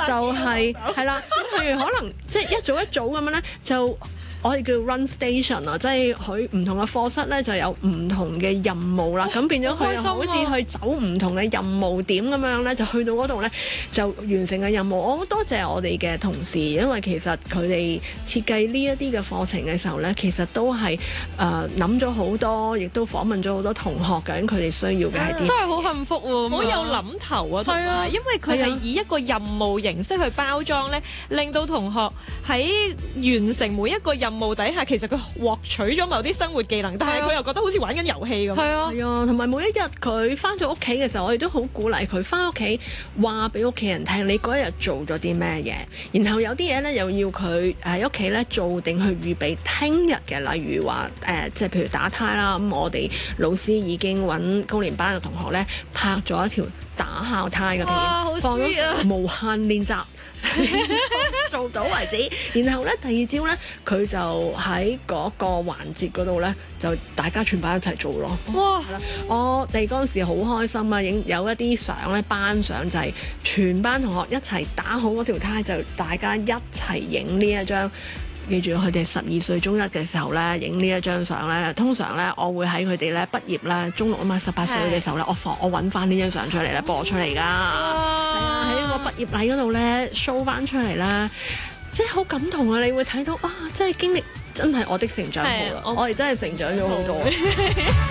就係啦。咁譬如可能即係一組咁樣咧，就我哋叫 run station 啊，即係佢唔同嘅課室咧就有唔同嘅任務啦。咁變咗佢又好似去走唔同嘅任務點咁樣咧，就去到嗰度咧就完成嘅任務。我好多謝我哋嘅同事，因為其實佢哋設計呢一啲嘅課程嘅時候咧，其實都係諗咗好多，亦都訪問咗好多同學，究竟佢哋需要嘅係啲。 真係好幸福喎， 好有諗頭啊，同埋因為佢係以一個任務形式去包裝咧，令到同學喺完成每一個任務底下，其實佢獲取咗某啲生活技能，但係佢又覺得好似玩緊遊戲咁。 係啊，同埋每一日佢翻咗屋企嘅時候，我哋都好鼓勵佢翻屋企話俾屋企人聽，你嗰日做咗啲咩嘢。然後有啲嘢咧，又要佢喺屋企咧做定去預備聽日嘅，例如話即係譬如打呔啦。咁我哋老師已經揾高年班嘅同學咧拍咗一條打孝呔嘅片，放咗無限練習。做到為止，然後咧第二朝咧佢就喺嗰個環節嗰度咧就大家全班一齊做咯。哇！我哋嗰陣時好開心啊，影有一啲相咧，班相就係全班同學一齊打好嗰條呔，就大家一齊影呢一張。記住佢哋12歲中一嘅時候咧，影呢一張相咧，通常咧我會喺佢哋咧畢業咧中六啊嘛，18歲嘅時候咧，我揾翻呢張相出嚟咧播出嚟㗎。係啊，喺個畢業禮嗰度咧 show 翻出嚟啦，即係好感動啊！你會睇到啊，即係經歷真係我的成長號啦，我哋真係成長咗好多。